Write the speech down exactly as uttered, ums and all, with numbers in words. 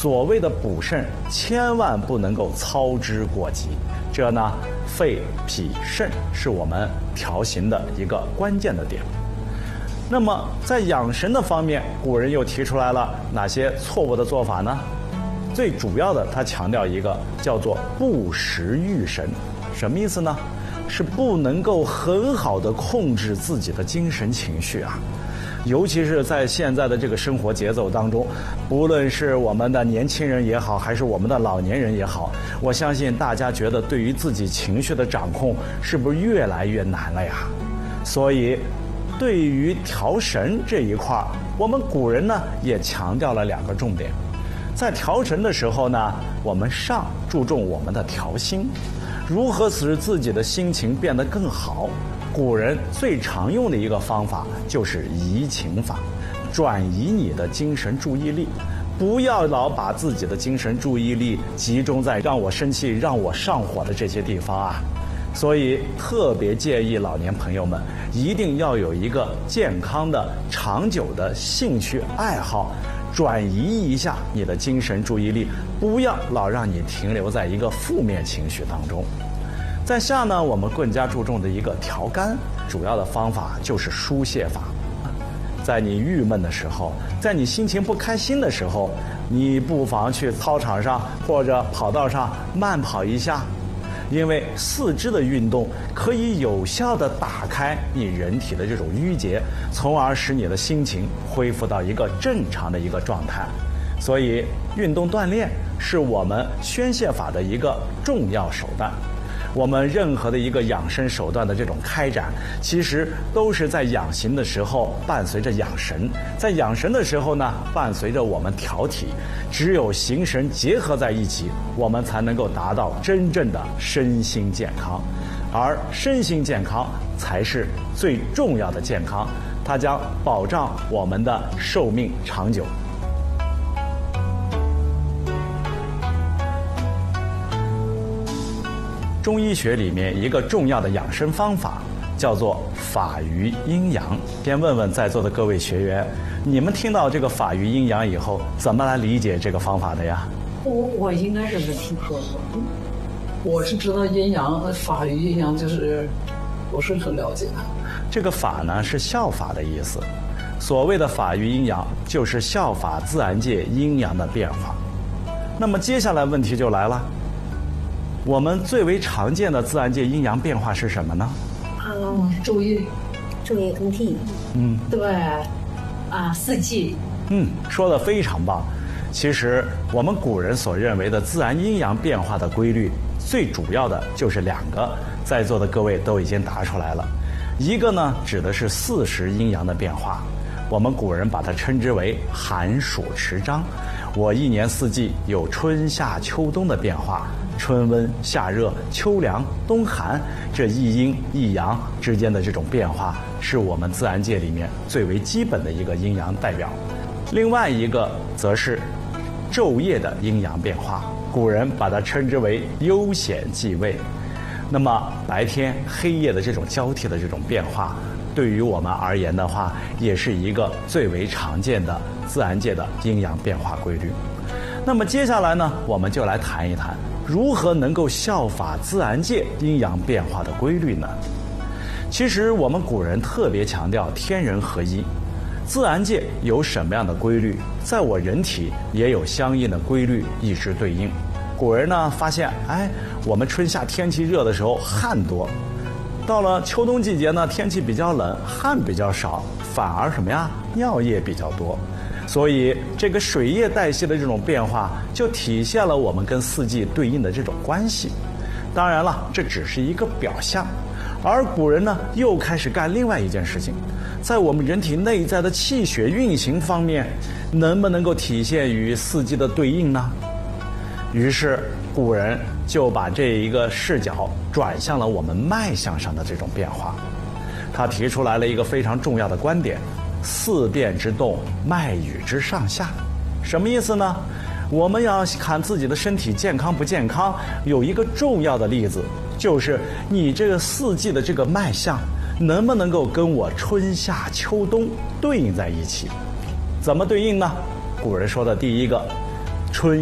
所谓的补肾，千万不能够操之过急。这呢，肺、脾、肾是我们调形的一个关键的点。那么在养神的方面，古人又提出来了哪些错误的做法呢？最主要的，他强调一个叫做不时御神，什么意思呢？是不能够很好的控制自己的精神情绪啊。尤其是在现在的这个生活节奏当中，不论是我们的年轻人也好，还是我们的老年人也好，我相信大家觉得对于自己情绪的掌控是不是越来越难了呀？所以对于调神这一块，我们古人呢也强调了两个重点。在调神的时候呢，我们上注重我们的调心，如何使自己的心情变得更好。古人最常用的一个方法就是移情法，转移你的精神注意力，不要老把自己的精神注意力集中在让我生气、让我上火的这些地方啊。所以特别建议老年朋友们一定要有一个健康的、长久的兴趣爱好，转移一下你的精神注意力，不要老让你停留在一个负面情绪当中。在下呢，我们更加注重的一个调肝，主要的方法就是疏泄法。在你郁闷的时候，在你心情不开心的时候，你不妨去操场上或者跑道上慢跑一下，因为四肢的运动可以有效地打开你人体的这种郁结，从而使你的心情恢复到一个正常的一个状态。所以运动锻炼是我们宣泄法的一个重要手段。我们任何的一个养生手段的这种开展，其实都是在养形的时候伴随着养神，在养神的时候呢，伴随着我们调体。只有形神结合在一起，我们才能够达到真正的身心健康。而身心健康才是最重要的健康，它将保障我们的寿命长久。中医学里面一个重要的养生方法叫做法于阴阳。先问问在座的各位学员，你们听到这个法于阴阳以后，怎么来理解这个方法的呀？ 我我应该是没听说过， 我是知道阴阳，法于阴阳就是不是很了解。 这个法呢是效法的意思，所谓的法于阴阳，就是效法自然界阴阳的变化。那么接下来问题就来了。我们最为常见的自然界阴阳变化是什么呢？ 嗯，昼夜， 昼夜更替。 嗯， 对，啊，四季。 嗯，说得非常棒。其实我们古人所认为的自然阴阳变化的规律，最主要的就是两个，在座的各位都已经答出来了。一个呢，指的是四时阴阳的变化，我们古人把它称之为寒暑持张。我一年四季有春夏秋冬的变化，春温夏热秋凉冬寒，这一阴一阳之间的这种变化，是我们自然界里面最为基本的一个阴阳代表。另外一个则是昼夜的阴阳变化，古人把它称之为悠闲继位。那么白天黑夜的这种交替的这种变化，对于我们而言的话，也是一个最为常见的自然界的阴阳变化规律。那么接下来呢，我们就来谈一谈如何能够效法自然界阴阳变化的规律呢？其实我们古人特别强调天人合一，自然界有什么样的规律，在我人体也有相应的规律一直对应。古人呢发现，哎，我们春夏天气热的时候汗多，到了秋冬季节呢，天气比较冷，汗比较少，反而什么呀，尿液比较多。所以这个水液代谢的这种变化，就体现了我们跟四季对应的这种关系。当然了，这只是一个表象。而古人呢，又开始干另外一件事情，在我们人体内在的气血运行方面，能不能够体现与四季的对应呢？于是古人就把这一个视角转向了我们脉象上的这种变化。他提出来了一个非常重要的观点：四变之动，脉与之上下。什么意思呢？我们要看自己的身体健康不健康，有一个重要的例子，就是你这个四季的这个脉象能不能够跟我春夏秋冬对应在一起。怎么对应呢？古人说的第一个，春